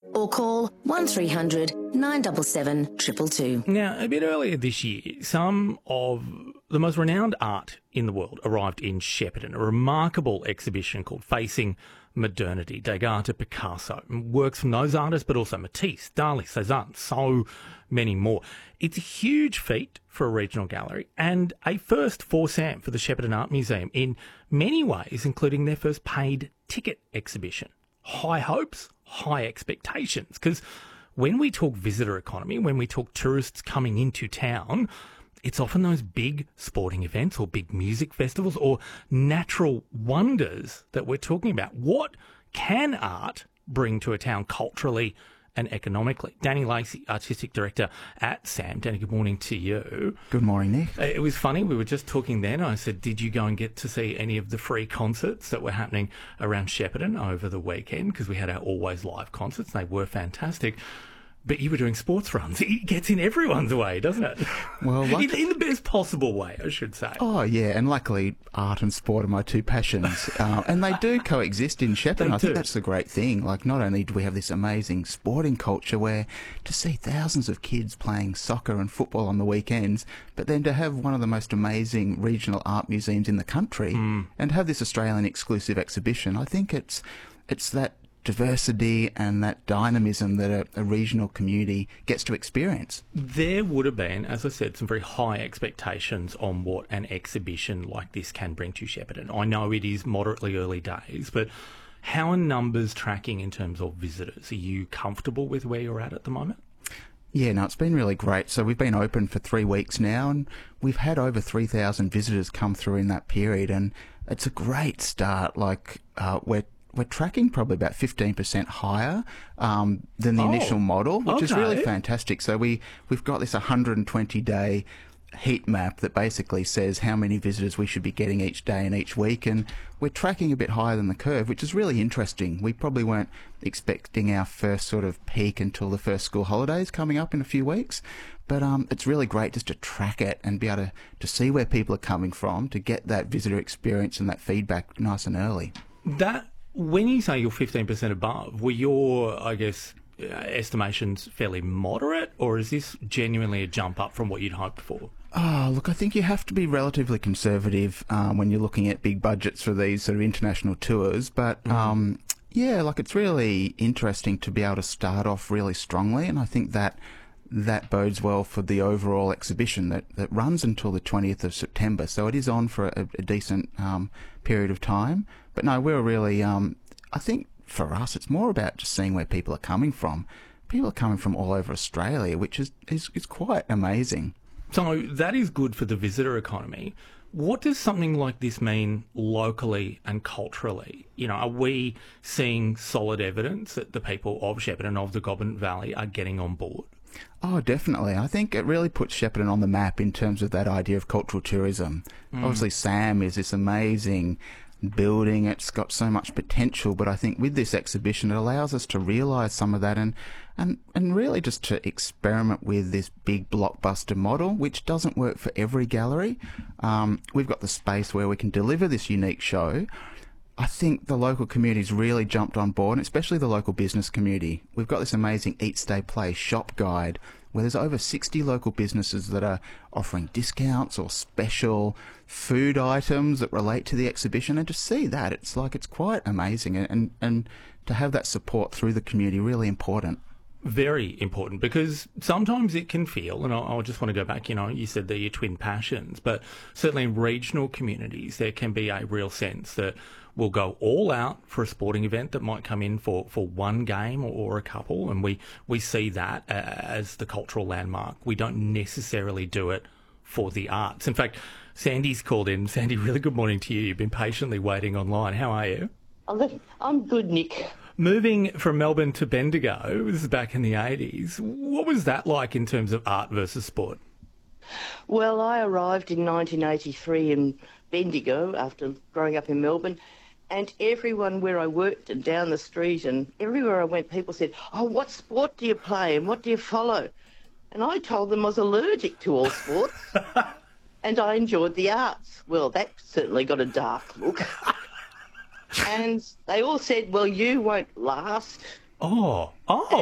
or call 1300 977 222. Now, a bit earlier this year, some of the most renowned art in the world arrived in Shepparton, a remarkable exhibition called Facing Modernity. Degas to Picasso. Works from those artists, but also Matisse, Dali, Cezanne, so many more. It's a huge feat for a regional gallery and a first for SAM, for the Shepparton Art Museum, in many ways, including their first paid ticket exhibition. High hopes, high expectations, because when we talk visitor economy, when we talk tourists coming into town, it's often those big sporting events or big music festivals or natural wonders that we're talking about. What can art bring to a town culturally and economically? Danny Lacey, Artistic Director at SAM. Danny, good morning to you. Good morning, Nick. It was funny, we were just talking then. I said, did you go and get to see any of the free concerts that were happening around Shepparton over the weekend? Because we had our Always Live concerts, and they were fantastic. But you were doing sports runs. It gets in everyone's way, doesn't it? Well, in the best possible way, I should say. Oh, yeah, and luckily art and sport are my two passions. And they do coexist in Shepparton. I think that's the great thing. Like, not only do we have this amazing sporting culture where to see thousands of kids playing soccer and football on the weekends, but then to have one of the most amazing regional art museums in the country and have this Australian exclusive exhibition, I think it's that diversity and that dynamism that a regional community gets to experience. There would have been, as I said, some very high expectations on what an exhibition like this can bring to Shepparton. I know it is moderately early days, but how are numbers tracking in terms of visitors? Are you comfortable with where you're at the moment? Yeah, no, it's been really great. So we've been open for 3 weeks now, and we've had over 3,000 visitors come through in that period, and it's a great start. Like, we're tracking probably about 15% higher than the initial model, which is really fantastic. So we've got this 120-day heat map that basically says how many visitors we should be getting each day and each week, and we're tracking a bit higher than the curve, which is really interesting. We probably weren't expecting our first sort of peak until the first school holidays coming up in a few weeks, but it's really great just to track it and be able to see where people are coming from, to get that visitor experience and that feedback nice and early. When you say you're 15% above, were your, I guess, estimations fairly moderate, or is this genuinely a jump up from what you'd hoped for? Oh, look, I think you have to be relatively conservative when you're looking at big budgets for these sort of international tours. But, yeah, like, it's really interesting to be able to start off really strongly, and I think that bodes well for the overall exhibition that runs until the 20th of September. So it is on for a decent period of time. But no, we're really, I think for us, it's more about just seeing where people are coming from. People are coming from all over Australia, which is quite amazing. So that is good for the visitor economy. What does something like this mean locally and culturally? You know, are we seeing solid evidence that the people of Shepparton and of the Goulburn Valley are getting on board? Oh, definitely. I think it really puts Shepparton on the map in terms of that idea of cultural tourism. Obviously, SAM is this amazing building. It's got so much potential, but I think with this exhibition, it allows us to realise some of that and really just to experiment with this big blockbuster model, which doesn't work for every gallery. We've got the space where we can deliver this unique show. I think the local community's really jumped on board, and especially the local business community. We've got this amazing Eat, Stay, Play shop guide where there's over 60 local businesses that are offering discounts or special food items that relate to the exhibition. And to see that, it's quite amazing. And to have that support through the community, really important. Very important, because sometimes it can feel, and I just want to go back, you know, you said they're your twin passions, but certainly in regional communities, there can be a real sense that we'll go all out for a sporting event that might come in for one game or a couple, and we see that as the cultural landmark. We don't necessarily do it for the arts. In fact, Sandy's called in. Sandy, really good morning to you. You've been patiently waiting online. How are you? I'm good, Nick. Moving from Melbourne to Bendigo, this is back in the 80s. What was that like in terms of art versus sport? Well, I arrived in 1983 in Bendigo after growing up in Melbourne, and everyone where I worked and down the street and everywhere I went, people said, "Oh, what sport do you play and what do you follow?" And I told them I was allergic to all sports and I enjoyed the arts. Well, that certainly got a dark look. And they all said, "Well, you won't last." Oh,